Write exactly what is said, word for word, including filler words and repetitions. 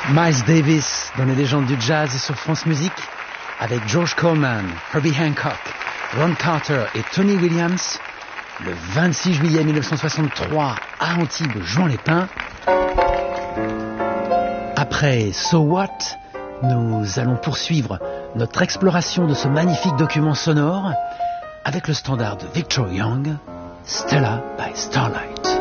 Miles Davis dans les légendes du jazz sur France Musique avec George Coleman, Herbie Hancock, Ron Carter et Tony Williams le vingt-six juillet mille neuf cent soixante-trois à Antibes, Juan-les-Pins. Après So What, nous allons poursuivre notre exploration de ce magnifique document sonore avec le standard de Victor Young, Stella by Starlight.